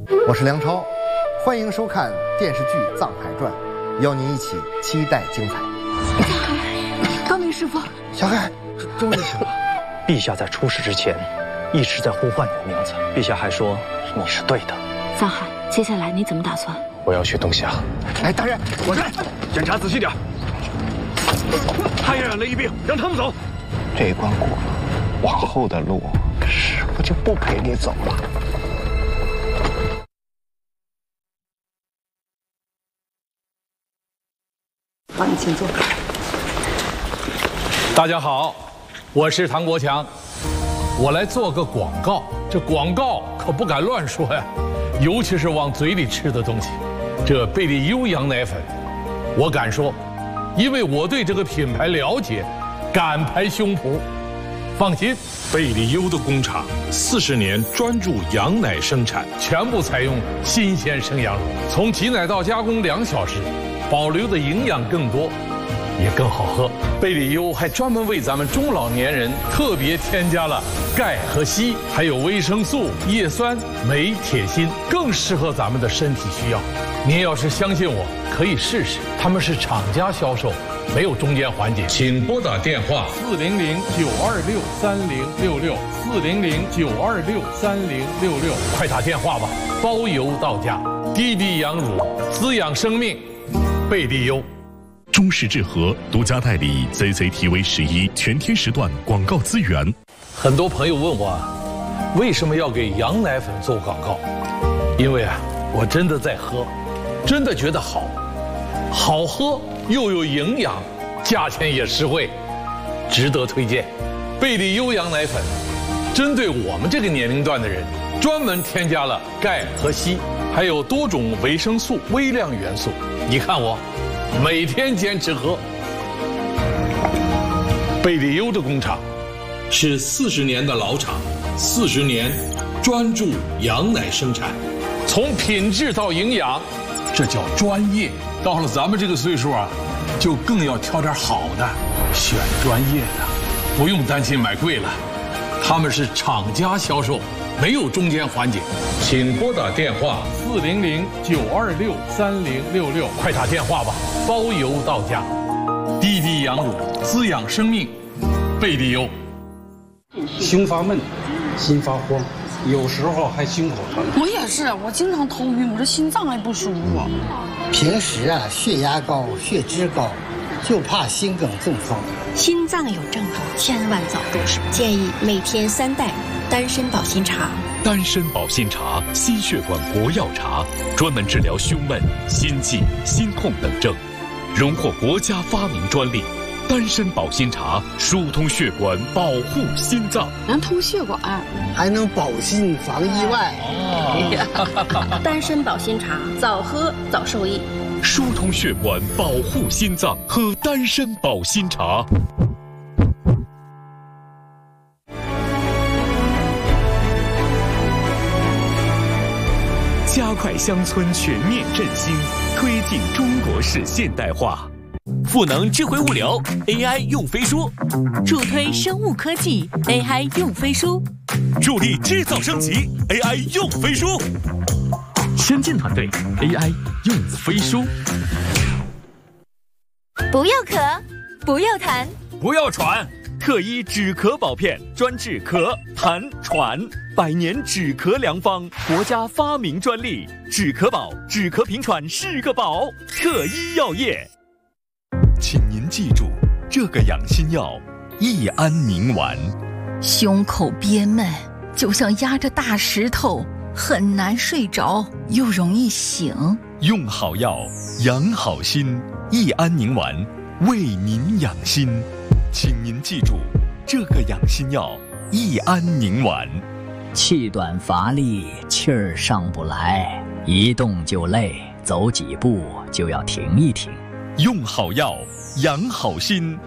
我是梁超，欢迎收看电视剧《藏海传》，邀您一起期待精彩。 高明师傅， 小海，终于醒了。 陛下在出事之前，一直在呼唤你的名字。陛下还说你是对的。 藏海，接下来你怎么打算？ 我要去东夏。 哎，大人，我在。 检查仔细点。太阳眼的一并，让他们走。 这一关过了，往后的路师傅就不陪你走了。 帮你请坐。 大家好，我是唐国强，我来做个广告。这广告可不敢乱说呀，尤其是往嘴里吃的东西。这贝利优羊奶粉，我敢说，因为我对这个品牌了解，敢拍胸脯。放心， 贝利优的工厂40年专注羊奶生产， 全部采用新鲜生羊乳，从挤奶到加工2小时，保留的营养更多，也更好喝。贝利优还专门为咱们中老年人特别添加了钙和硒，还有维生素、叶酸、镁、铁、锌，更适合咱们的身体需要。您要是相信我，可以试试。他们是厂家销售，没有中间环节。 请拨打电话 400-926-3066，400-926-3066，快打电话吧，包邮到家。滴滴羊乳，滋养生命，贝利优。 中视智和独家代理 CCTV11全天时段广告资源。 很多朋友问我，为什么要给羊奶粉做广告？因为我真的在喝，真的觉得好喝又有营养，价钱也实惠，值得推荐。贝利优羊奶粉针对我们这个年龄段的人，专门添加了钙和硒，还有多种维生素、微量元素。你看我每天坚持喝。贝利优的工厂是40年的老厂，40年专注羊奶生产，从品质到营养，这叫专业。到了咱们这个岁数就更要挑点好的，选专业的，不用担心买贵了。他们是厂家销售，没有中间环节。 请拨打电话 400-926-3066，快打电话吧，包邮到家。滴滴羊乳，滋养生命，贝利优。 胸发闷，心发慌，有时候还心口疼。 我也是，我经常头晕，我这心脏还不舒服。 平时血压高、血脂高，就怕心梗中风。 心脏有症状，千万早重视。建议每天3袋丹参保心茶。 丹参保心茶，心血管活药茶，专门治疗胸闷、心悸、心痛等症，荣获国家发明专利。丹参保心茶疏通血管，保护心脏， 能通血管， 还能保心防意外。 丹参保心茶，早喝早受益。 疏通血管，保护心脏，喝丹参保心茶。加快乡村全面振兴，推进中国式现代化。 赋能智慧物流 AI 用飞书， 助推生物科技 AI 用飞书， 助力制造升级 AI 用飞书， 先进团队 AI 用飞书。 不要咳，不要痰， 不要喘，特医止咳保片，专治咳、痰、喘，100年止咳良方，国家发明专利，止咳宝，止咳平喘是个宝，特医药业。 请您记住，这个养心药益安宁丸。 胸口憋闷，就像压着大石头，很难睡着，又容易醒。 用好药，养好心，益安宁丸为您养心。请您记住，这个养心药益安宁丸。 气短乏力，气儿上不来，一动就累，走几步就要停一停。 用好药，养好心，